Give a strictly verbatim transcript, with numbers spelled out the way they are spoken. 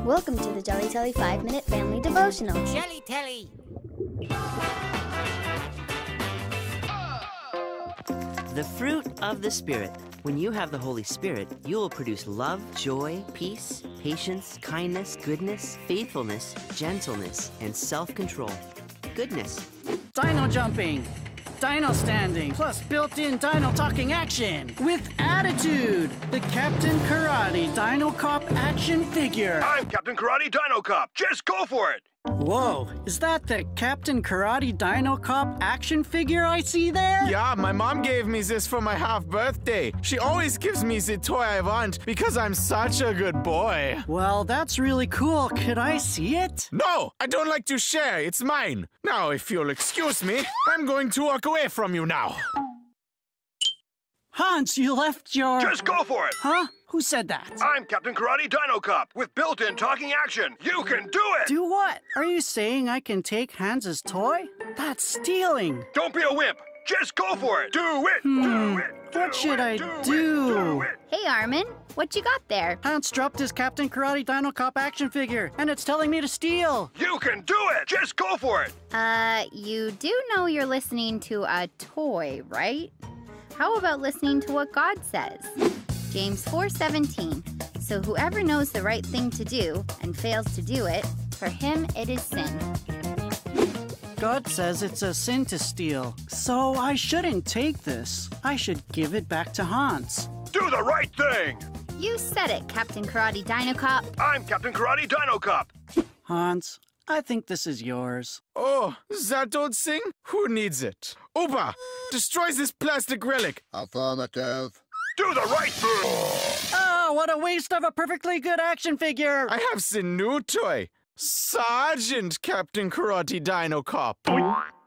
Welcome to the Jelly Telly five minute Family Devotional. Jelly Telly! The fruit of the Spirit. When you have the Holy Spirit, you will produce love, joy, peace, patience, kindness, goodness, faithfulness, gentleness, and self-control. Goodness. Dino jumping, dino standing, plus built-in dino talking action with attitude. The Captain Karate Dino Cop action figure. I'm Captain Karate Dino Cop. Just go for it. Whoa, is that the Captain Karate Dino Cop action figure I see there? Yeah, my mom gave me this for my half birthday. She always gives me the toy I want because I'm such a good boy. Well, that's really cool. Could I see it? No, I don't like to share. It's mine. Now, if you'll excuse me, I'm going to walk away from you now. Hans, you left your... Just go for it. Huh? Who said that? I'm Captain Karate Dino Cop with built-in talking action. You can do it. Do what? Are you saying I can take Hans's toy? That's stealing. Don't be a wimp. Just go for it. Do it. Hmm. Do it. Do What should it, I do? do? It, do it. Hey Armin, what you got there? Hans dropped his Captain Karate Dino Cop action figure, and it's telling me to steal. You can do it. Just go for it. Uh, you do know you're listening to a toy, right? How about listening to what God says? James four seventeen. So whoever knows the right thing to do and fails to do it, for him it is sin. God says it's a sin to steal, so I shouldn't take this. I should give it back to Hans. Do the right thing. You said it, Captain Karate Dino Cop. I'm Captain Karate Dino Cop. Hans, I think this is yours. Oh, that old thing? Who needs it? Opa, destroy this plastic relic. Affirmative. Do the right thing. Oh, what a waste of a perfectly good action figure! I have the new toy. Sergeant Captain Karate Dino Cop.